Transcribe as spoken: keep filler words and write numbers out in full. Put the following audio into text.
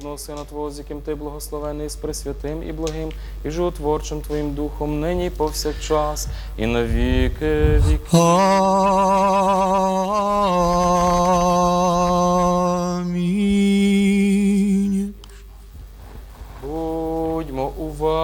єдинородного Сина Твого, з яким Ти благословений, з пресвятим і благим, і животворчим Твоїм Духом, нині і повсякчас, і на віки віків.